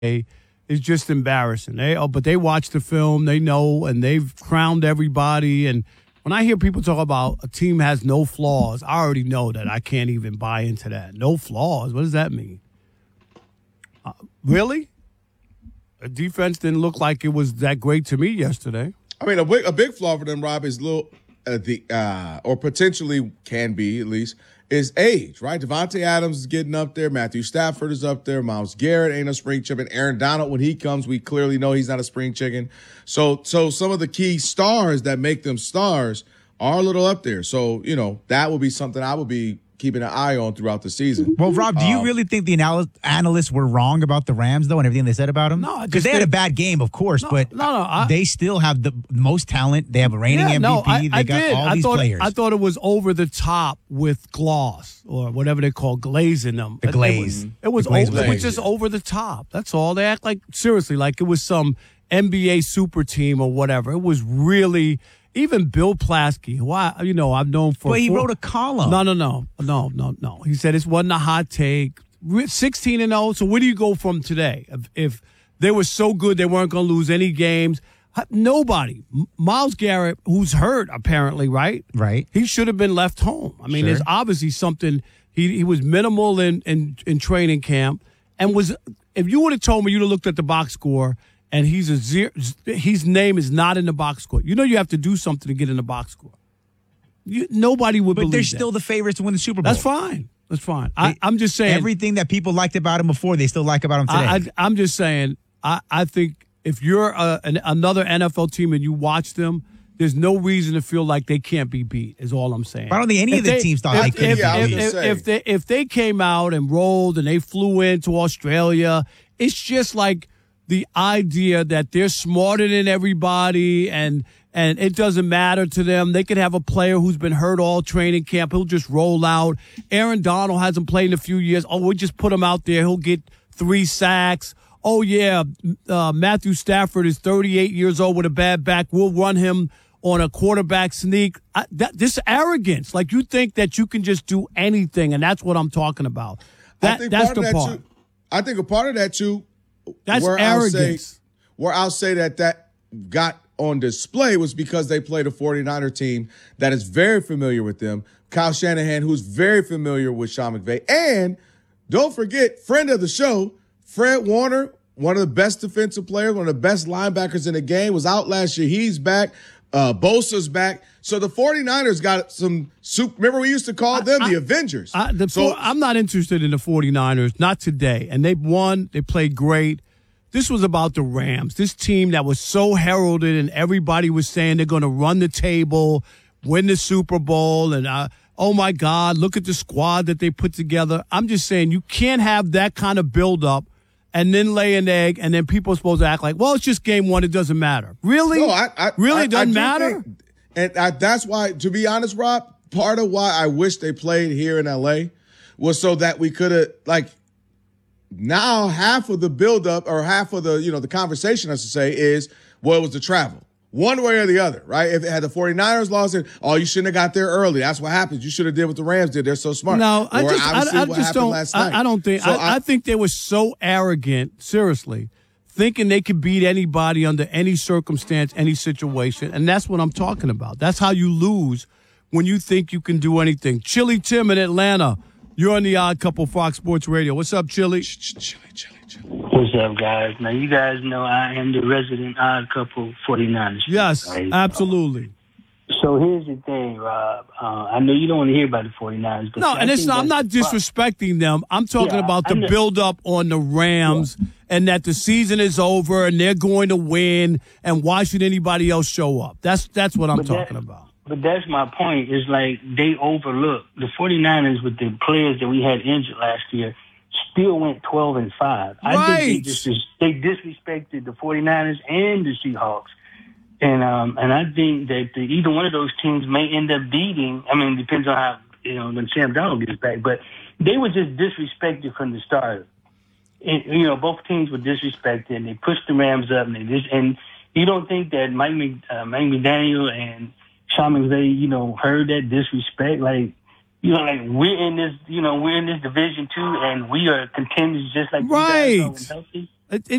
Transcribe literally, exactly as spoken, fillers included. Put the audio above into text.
is just embarrassing. They oh, but they watch the film, they know, and they've crowned everybody. And when I hear people talk about a team has no flaws, I already know that I can't even buy into that. No flaws. What does that mean? Uh, really? The defense didn't look like it was that great to me yesterday. I mean, a big, a big flaw for them, Rob, is little uh, the uh, or potentially can be at least is age, right? Devontae Adams is getting up there. Matthew Stafford is up there. Myles Garrett ain't a spring chicken. Aaron Donald, when he comes, we clearly know he's not a spring chicken. So, so some of the key stars that make them stars are a little up there. So, you know, that would be something I would be keeping an eye on throughout the season. Well, Rob, do you um, really think the anal- analysts were wrong about the Rams, though, and everything they said about them? No, because they had a bad game, of course, no, but no, no, I, they still have the most talent. They have a reigning yeah, M V P. No, I, they I got did. all I these thought, players. I thought it was over the top with gloss or whatever they call glazing them. The It- glaze. It was, it was, The glaze over, it was was just yeah. over the top. That's all. They act like, seriously, like it was some N B A super team or whatever. It was really... Even Bill Plaschke, who I, you know, I've known for... But he four, wrote a column. No, no, no. No, no, no. He said it wasn't a hot take. sixteen and oh, so where do you go from today? If, if they were so good they weren't going to lose any games, nobody. Myles Garrett, who's hurt apparently, right? Right. He should have been left home. I mean, Sure. there's obviously something... He he was minimal in, in, in training camp and was... If you would have told me, you'd have looked at the box score... And he's a zero, his name is not in the box score. You know you have to do something to get in the box score. You, nobody would But believe they're that. still the favorites to win the Super Bowl. That's fine. That's fine. I, They- I'm just saying. Everything that people liked about him before, they still like about him today. I, I, I'm just saying, I, I think if you're a, an, another N F L team and you watch them, there's no reason to feel like they can't be beat, is all I'm saying. But I don't think any If of the they- teams thought if, they couldn't if, Yeah, I was if, gonna if, say. if they, if they came out and rolled and they flew into Australia, it's just like the idea that they're smarter than everybody and and it doesn't matter to them. They could have a player who's been hurt all training camp. He'll just roll out. Aaron Donald hasn't played in a few years. Oh, we'll just put him out there. He'll get three sacks. Oh, yeah, uh, Matthew Stafford is thirty-eight years old with a bad back. We'll run him on a quarterback sneak. I, that, this arrogance, like you think that you can just do anything, and that's what I'm talking about. That, I think that's part the of that part. Too, I think a part of that, too, That's where I'll say, arrogance. where I'll say that that got on display was because they played a 49er team that is very familiar with them. Kyle Shanahan, who's very familiar with Sean McVay. And don't forget, friend of the show, Fred Warner, one of the best defensive players, one of the best linebackers in the game, was out last year. He's back. Uh, Bosa's back. So the 49ers got some soup. Remember, we used to call them I, the Avengers. I, the so four, I'm not interested in the 49ers, not today. And they've won. They played great. This was about the Rams, this team that was so heralded and everybody was saying they're going to run the table, win the Super Bowl. And, uh, oh, my God, look at the squad that they put together. I'm just saying you can't have that kind of buildup and then lay an egg, and then people are supposed to act like, well, it's just game one. It doesn't matter. Really? No, I, I really I, doesn't I do matter? think- and I, that's why, to be honest, Rob, part of why I wish they played here in L A was so that we could have, like, now half of the buildup or half of the, you know, the conversation, I should say, is, well, it was the travel. One way or the other, right? If it had the 49ers lost it, oh, you shouldn't have got there early. That's what happens. You should have did what the Rams did. They're so smart. No, I Or just, obviously I, I what just happened don't. last night. I, I don't think. So I, I think they were so arrogant. Seriously, thinking they could beat anybody under any circumstance, any situation, and that's what I'm talking about. That's how you lose when you think you can do anything. Chili Tim in Atlanta, you're on the Odd Couple Fox Sports Radio. What's up, Chili? Chili, chili, chili. What's up, guys? Now, you guys know I am the resident Odd Couple 49ers. Yes, right? absolutely. So here's the thing, Rob. Uh, I know you don't want to hear about the 49ers. But No, I and it's think not, I'm not that's the disrespecting them. I'm talking Yeah, about I the know. build-up on the Rams and that the season is over and they're going to win, and why should anybody else show up? That's that's what I'm But that- talking about. But that's my point. Is like they overlooked the 49ers with the players that we had injured last year. Still went twelve and five. I think they Right. just they disrespected the 49ers and the Seahawks. And um and I think that the, either one of those teams may end up beating. I mean, it depends on how, you know, when Sam Darnold gets back. But they were just disrespected from the start. And, you know, both teams were disrespected, and they pushed the Rams up. And they just and you don't think that Mike Mc, uh, Mike McDaniel and Sean McVay, you know, heard that disrespect? Like, you know, like we're in this, you know, we're in this Division Two, and we are contenders just like Right. you guys are when healthy. It,